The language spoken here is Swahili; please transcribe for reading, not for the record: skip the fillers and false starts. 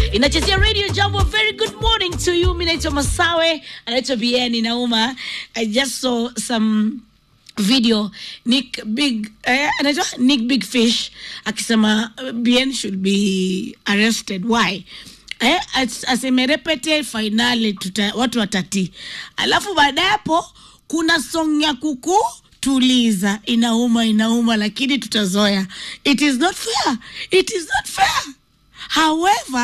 Inachezea Radio Jambo. Very good morning to you. Mimi naitwa Masawe, anaitwa Bien Inauma. I just saw some video Nick Big Fish akisema Bien should be arrested. Why? Asemerepete finali watu watati. Alafu baada hapo kuna song ya kuku tuliza. Inauma lakini tutazoea. It is not fair. However,